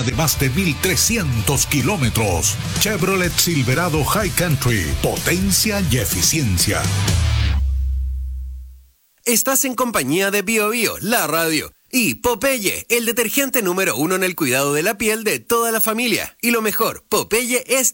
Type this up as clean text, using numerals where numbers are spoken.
de más de 1,300 kilómetros. Chevrolet Silverado High Country, potencia y eficiencia. Estás en compañía de Bio Bio, la radio, y Popeye, el detergente número 1 en el cuidado de la piel de toda la familia. Y lo mejor, Popeye es